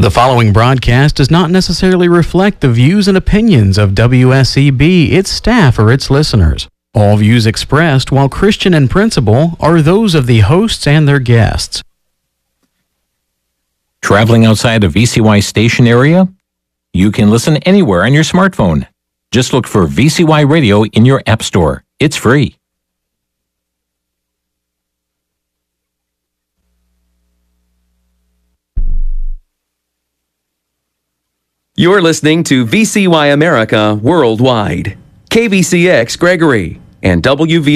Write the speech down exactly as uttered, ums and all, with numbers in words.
The following broadcast does not necessarily reflect the views and opinions of W S E B, its staff, or its listeners. All views expressed, while Christian in principle, are those of the hosts and their guests. Traveling outside the V C Y station area? You can listen anywhere on your smartphone. Just look for V C Y Radio in your app store. It's free. You're listening to V C Y America Worldwide, K V C X Gregory, and W V